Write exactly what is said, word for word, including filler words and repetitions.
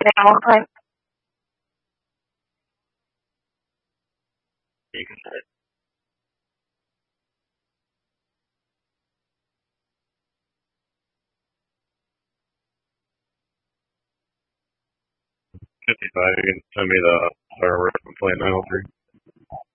now. I'm You can say fifty-five. You can send me the fireworks from Flint Isle three.